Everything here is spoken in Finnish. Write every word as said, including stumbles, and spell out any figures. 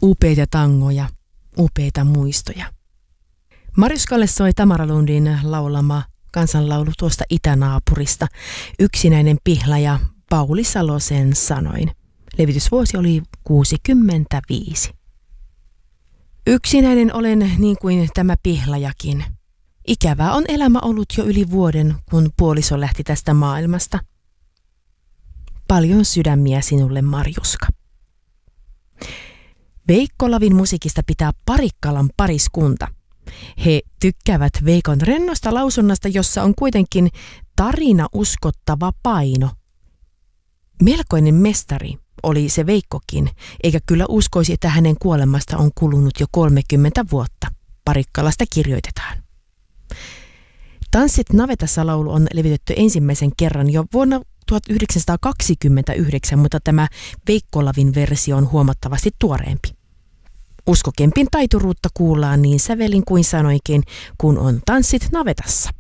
Upeita tangoja, upeita muistoja. Mariuskalle soi Tamara Lundin laulama kansanlaulu tuosta itänaapurista, Yksinäinen pihlaja Pauli Salosen sanoin. Levitysvuosi oli kuusikymmentäviisi. Yksinäinen olen niin kuin tämä pihlajakin. Ikävää on elämä ollut jo yli vuoden, kun puoliso lähti tästä maailmasta. Paljon sydämiä sinulle, Marjuska. Veikko Lavin musiikista pitää Parikkalan pariskunta. He tykkäävät Veikon rennosta lausunnasta, jossa on kuitenkin tarina uskottava paino. Melkoinen mestari oli se Veikkokin, eikä kyllä uskoisi, että hänen kuolemasta on kulunut jo kolmekymmentä vuotta. Parikkalasta kirjoitetaan. Tanssit navetassa -laulu on levitetty ensimmäisen kerran jo vuonna tuhatyhdeksänsataakaksikymmentäyhdeksän, mutta tämä Veikko Lavin versio on huomattavasti tuoreempi. Usko Kempin taituruutta kuullaan niin sävelin kuin sanoikin, kun on Tanssit navetassa.